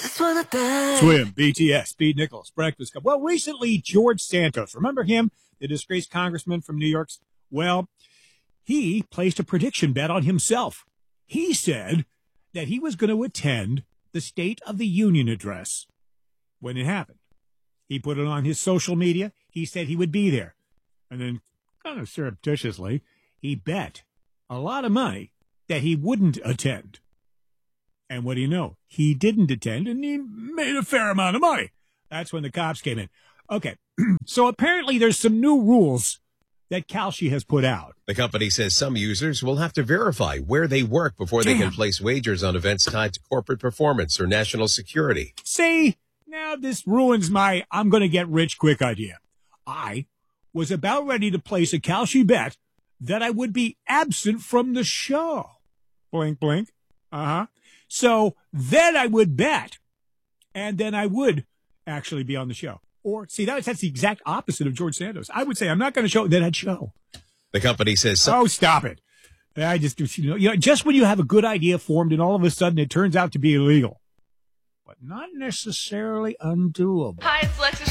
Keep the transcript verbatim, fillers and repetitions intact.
just wanna die. Swim, B T S, Speed Nichols, Breakfast Club. Well, recently, George Santos, remember him, the disgraced congressman from New York? Well, he placed a prediction bet on himself. He said that he was going to attend the State of the Union address when it happened. He put it on his social media. He said he would be there. And then, kind of surreptitiously, he bet a lot of money that he wouldn't attend. And what do you know? He didn't attend, and he made a fair amount of money. That's when the cops came in. Okay, so apparently there's some new rules that Kalshi has put out. The company says some users will have to verify where they work before they Damn. can place wagers on events tied to corporate performance or national security. See, now this ruins my I'm going to get rich quick idea. I was about ready to place a Kalshi bet that I would be absent from the show. Blink, blink. Uh-huh. So then I would bet, and then I would actually be on the show. Or, see, that's, that's the exact opposite of George Santos. I would say, I'm not going to show, then I'd show. The company says some- Oh, stop it. I just, you know, you know, just when you have a good idea formed and all of a sudden it turns out to be illegal, but not necessarily undoable. Hi, it's Lexus